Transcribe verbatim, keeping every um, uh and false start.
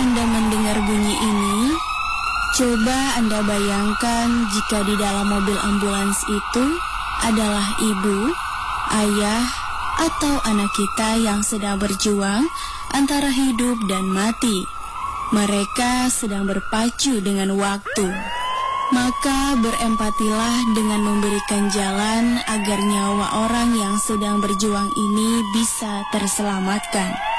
Anda mendengar bunyi ini, coba Anda bayangkan jika di dalam mobil ambulans itu adalah ibu, ayah, atau anak kita yang sedang berjuang antara hidup dan mati. Mereka sedang berpacu dengan waktu. Maka berempatilah dengan memberikan jalan agar nyawa orang yang sedang berjuang ini bisa terselamatkan.